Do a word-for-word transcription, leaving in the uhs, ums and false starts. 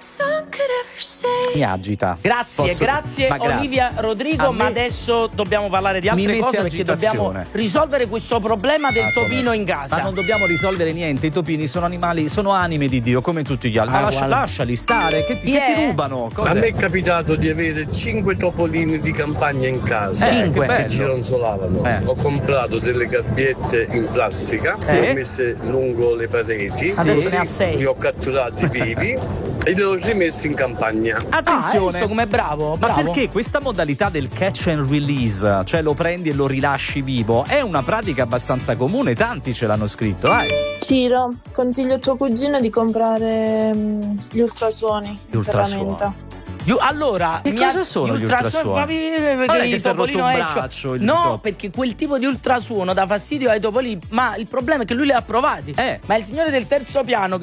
Mi agita. Grazie, Posso... grazie, ma grazie Olivia Rodrigo, me... ma adesso dobbiamo parlare di altre cose perché dobbiamo risolvere questo problema del ah, topino in casa. Ma non dobbiamo risolvere niente, i topini sono animali, sono anime di Dio come tutti gli altri. Ah, ma lascia, lasciali stare, che ti, che ti rubano. Cos'è? A me è capitato di avere cinque topolini di campagna in casa eh, che, che ci ronzolavano. Eh. Ho comprato delle gabbiette in plastica, sì. Le ho messe lungo le pareti, sì. Adesso ne ha sei. Li ho catturati vivi e li ho rimessi in campagna. Attenzione, ah, come bravo, bravo. Ma perché questa modalità del catch and release, cioè lo prendi e lo rilasci vivo, è una pratica abbastanza comune, tanti ce l'hanno scritto, eh? Ciro, consiglio a tuo cugino di comprare um, gli ultrasuoni. Gli ultrasuoni. Allora, che cosa sono gli ultrasuoni? Perché il si è rotto un braccio, il no, top. Perché quel tipo di ultrasuono dà fastidio ai topolini, ma il problema è che lui li ha provati. Eh. Ma il signore del terzo piano che